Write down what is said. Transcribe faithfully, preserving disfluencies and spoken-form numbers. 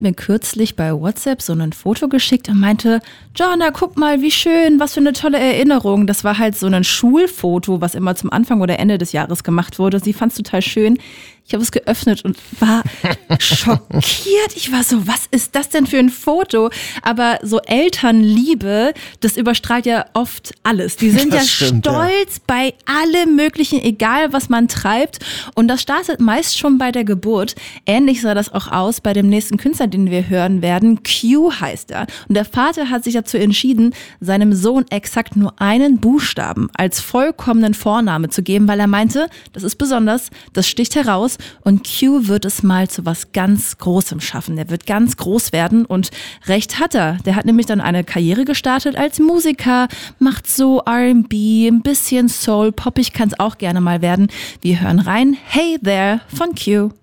mir kürzlich bei WhatsApp so ein Foto geschickt und meinte, Jonna, guck mal, wie schön, was für eine tolle Erinnerung. Das war halt so ein Schulfoto, was immer zum Anfang oder Ende des Jahres gemacht wurde. Sie fand es total schön. Ich habe es geöffnet und war schockiert. Ich war so, was ist das denn für ein Foto? Aber so Elternliebe, das überstrahlt ja oft alles. Die sind das ja stimmt, stolz ja. bei allem Möglichen, egal was man treibt. Und das startet meist schon bei der Geburt. Ähnlich sah das auch aus bei dem nächsten Künstler, den wir hören werden. Q heißt er. Und der Vater hat sich dazu entschieden, seinem Sohn exakt nur einen Buchstaben als vollkommenen Vorname zu geben, weil er meinte, das ist besonders, das sticht heraus. Und Q wird es mal zu was ganz Großem schaffen. Der wird ganz groß werden und recht hat er. Der hat nämlich dann eine Karriere gestartet als Musiker, macht so R and B, ein bisschen Soul, poppig kann es auch gerne mal werden. Wir hören rein. Hey There von Q.